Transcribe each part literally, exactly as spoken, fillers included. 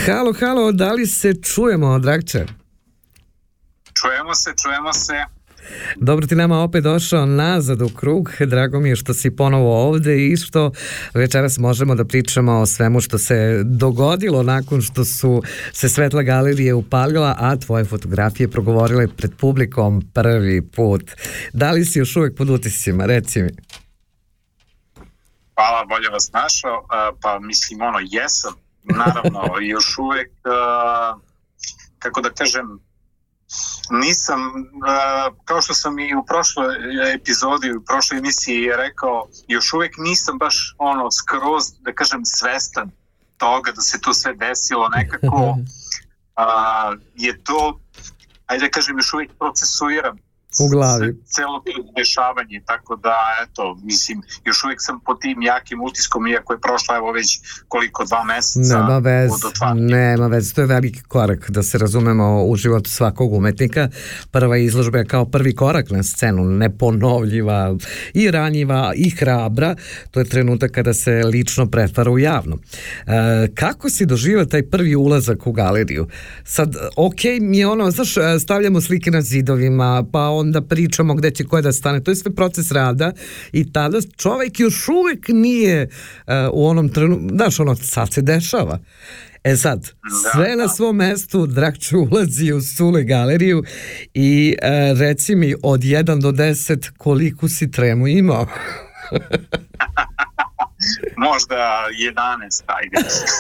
Halo, halo, da li se čujemo, Dragče? Čujemo se, čujemo se. Dobro ti nama opet došao nazad u krug. Drago mi je što si ponovo ovde i što večeras možemo da pričamo o svemu što se dogodilo nakon što su se svetla galerije upalila, a tvoje fotografije progovorile pred publikom prvi put. Da li si još uvek pod utiscima? Reci mi. Hvala, bolje vas našao. Pa mislim, ono, jesam. Naravno, još uvek, kako da kažem, nisam, kao što sam i u prošloj epizodi, u prošloj emisiji rekao, još uvek nisam baš ono skroz, da kažem, svestan toga da se to sve desilo. Nekako a, je to, ajde da kažem, još uvek procesuiram u glavi celo to dešavanje, tako da, eto, mislim, još uvijek sam pod tim jakim utiskom, iako je prošla evo već koliko, dva meseca nema vez, od otvaranja. Nema vez, to je veliki korak, da se razumemo, u životu svakog umetnika. Prva izložba je kao prvi korak na scenu, neponovljiva i ranjiva i hrabra, to je trenutak kada se lično pretvara u javno. E, kako si doživio taj prvi ulazak u galeriju? Sad, ok, mi je ono, znaš, stavljamo slike na zidovima, pa onda pričamo gde će ko da stane, to je sve proces rada i tada čovjek još uvijek nije uh, u onom trenutku, znaš, ono, sad se dešava. E sad, sve na svom mestu, Dragče ulazi u Sule galeriju i uh, reci mi od jedan do deset koliko si tremu imao? Možda jedanaest, ajde.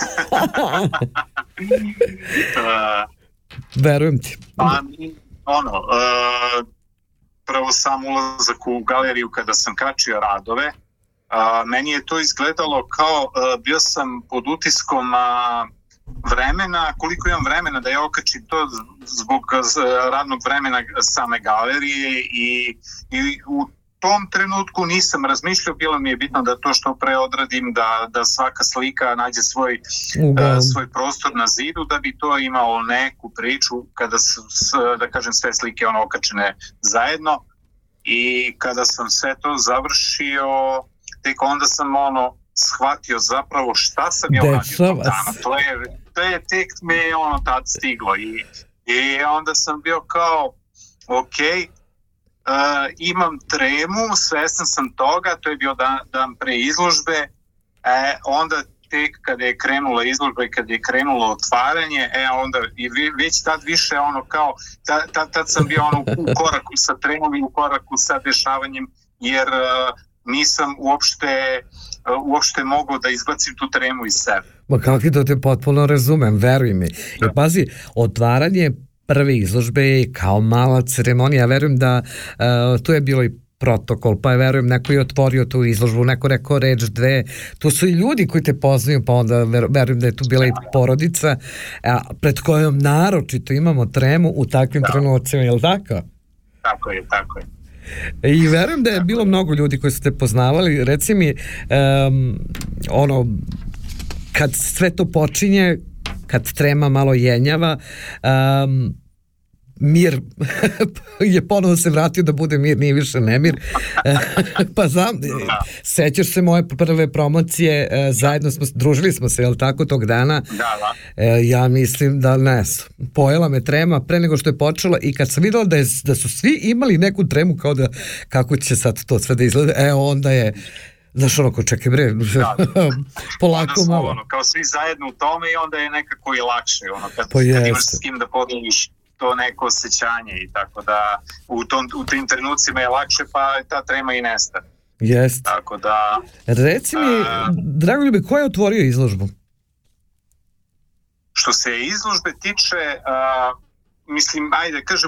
uh, Verujem ti. Pa, ono, uh, prvo sam ulazak u galeriju kada sam kačio radove, a, meni je to izgledalo kao a, bio sam pod utiskom a, vremena, koliko imam vremena da ja okačim to zbog a, radnog vremena same galerije i, i u tom trenutku nisam razmišljao, bilo mi je bitno da to što pre odradim, da, da svaka slika nađe svoj, uh, svoj prostor na zidu, da bi to imalo neku priču kada su, da kažem, sve slike ono okačene zajedno. I kada sam sve to završio, tek onda sam ono shvatio zapravo šta sam ja uradio tog dana. To je, to je tek me ono tad stiglo i, i onda sam bio kao, ok, Uh, imam tremu, svestan sam toga, to je bio dan, dan pre izložbe, e, onda tek kada je krenula izložba i kada je krenulo otvaranje, e onda i već tad više ono kao, tad, tad, tad sam bio ono u koraku sa tremom i u koraku sa dešavanjem, jer uh, nisam uopšte, uh, uopšte mogao da izbacim tu tremu iz sebe. Ma kako to te potpuno razumem, veruj mi. Jer pazi, otvaranje prve izložbe je kao mala ceremonija. Ja verujem da uh, tu je bilo i protokol, pa je verujem neko je otvorio tu izložbu, neko rekao reč dve, tu su i ljudi koji te poznaju, pa onda verujem da je tu bila i porodica, a, pred kojom naročito imamo tremu u takvim da. trenucima, je li tako? Tako je, tako je. I verujem da je bilo mnogo ljudi koji su te poznavali. Reci mi, um, ono, kad sve to počinje, kad trema malo jenjava, um, mir je ponovo se vratio da bude mir, nije više nemir. Pa znam, sećaš se moje prve promocije, zajedno smo, družili smo se, jel tako, tog dana? Da, da. Ja mislim da ne, pojela me trema pre nego što je počela i kad sam videla da, je, da su svi imali neku tremu kao da, kako će sad to sve da izgleda, e onda je znaš ono ko čekaj bre, da, da. polako onda malo. Ono, kao svi zajedno u tome i onda je nekako i lakše, ono, kad, pa kad imaš s kim da podeliš to neko osjećanje i tako da u, tom, u tim trenucima je lakše pa ta trema i nestane. Jest. Tako da... Reci mi, uh, Dragoljube, ko je otvorio izložbu? Što se izložbe tiče, uh, mislim, ajde, kažem,